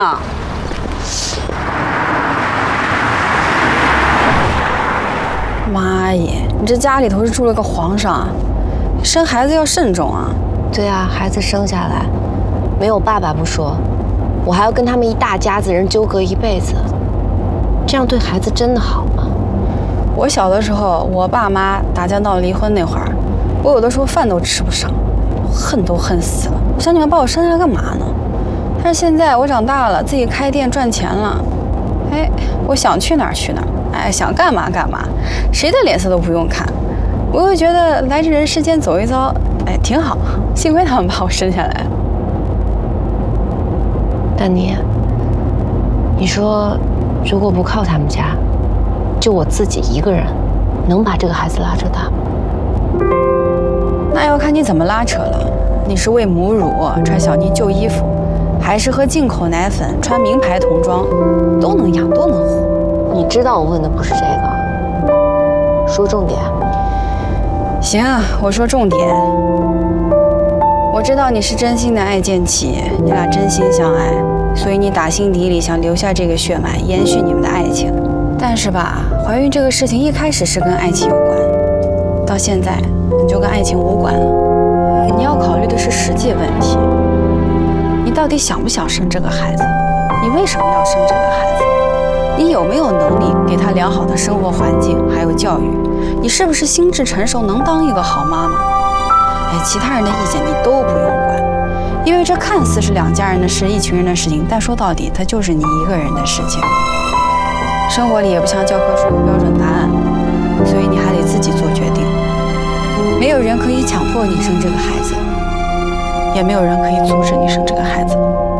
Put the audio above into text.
啊！妈耶，你这家里头是住了个皇上啊！生孩子要慎重啊！ 对啊，孩子生下来没有爸爸不说，我还要跟他们一大家子人纠葛一辈子，这样对孩子真的好吗？ 我小的时候，我爸妈打架闹离婚那会儿，我有的时候饭都吃不上，恨都恨死了。我想你们把我生下来干嘛呢？但是现在我长大了，自己开店赚钱了，哎，我想去哪儿去哪儿，哎，想干嘛干嘛，谁的脸色都不用看。我又觉得来这人世间走一遭，哎，挺好。幸亏他们把我生下来。 丹妮，你说，如果不靠他们家，就我自己一个人，能把这个孩子拉扯大吗？ 那要看你怎么拉扯了。你是喂母乳、穿小呢旧衣服，还是喝进口奶粉、穿名牌童装，都能养，都能活。 你知道我问的不是这个，说重点。 行，我说重点。我知道你是真心的爱建奇，你俩真心相爱，所以你打心底里想留下这个血脉，延续你们的爱情。但是吧，怀孕这个事情一开始是跟爱情有关，到现在你就跟爱情无关了。你要考虑的是实际问题，你到底想不想生这个孩子？你为什么要生这个孩子？你有没有能力给他良好的生活环境，还有教育？你是不是心智成熟，能当一个好妈妈？哎，其他人的意见你都不用管，因为这看似是两家人的事，一群人的事情，但说到底，它就是你一个人的事情。生活里也不像教科书有标准答案，所以你还得自己做决定。没有人可以强迫你生这个孩子，也没有人可以阻止你生这个孩子。